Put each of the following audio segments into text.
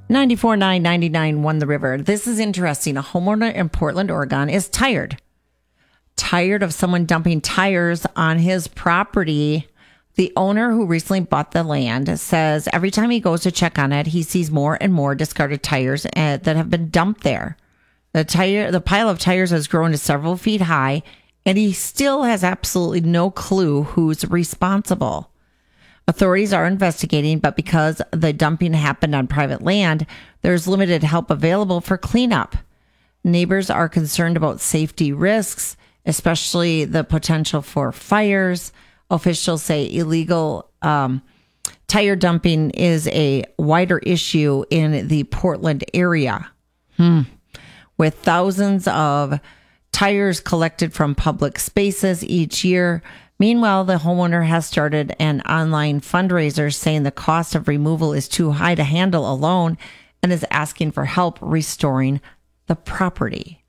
94.9, 99 won the river. This is interesting. A homeowner in Portland, Oregon is tired of someone dumping tires on his property. The owner, who recently bought the land, says every time he goes to check on it, he sees more and more discarded tires that have been dumped there. The pile of tires has grown to several feet high, and he still has absolutely no clue who's responsible. Authorities are investigating, but because the dumping happened on private land, there's limited help available for cleanup. Neighbors are concerned about safety risks, especially the potential for fires. Officials say illegal tire dumping is a wider issue in the Portland area, with thousands of tires collected from public spaces each year. Meanwhile, the homeowner has started an online fundraiser saying the cost of removal is too high to handle alone and is asking for help restoring the property.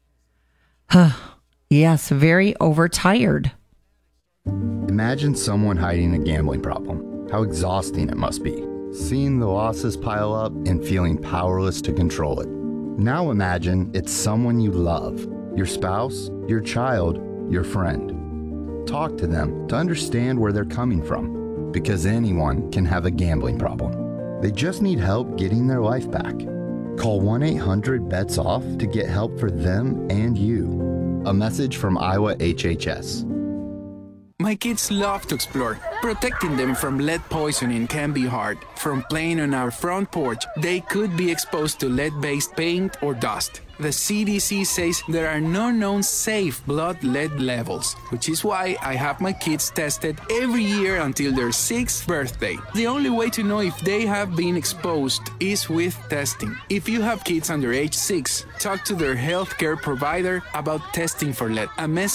Yes, very overtired. Imagine someone hiding a gambling problem. How exhausting it must be. Seeing the losses pile up and feeling powerless to control it. Now imagine it's someone you love. Your spouse, your child, your friend. Talk to them to understand where they're coming from, because anyone can have a gambling problem. They just need help getting their life back. Call 1-800-BETS-OFF to get help for them and you. A message from Iowa HHS. My kids love to explore. Protecting them from lead poisoning can be hard. From playing on our front porch, they could be exposed to lead-based paint or dust. The CDC says there are no known safe blood lead levels, which is why I have my kids tested every year until their 6th birthday. The only way to know if they have been exposed is with testing. If you have kids under age 6, talk to their healthcare provider about testing for lead. A message